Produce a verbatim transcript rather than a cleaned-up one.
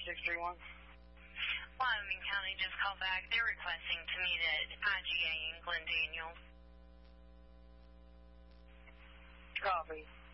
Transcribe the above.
six three one. Wyoming County just called back. They're requesting to meet at I G A in Glen Daniels. Copy.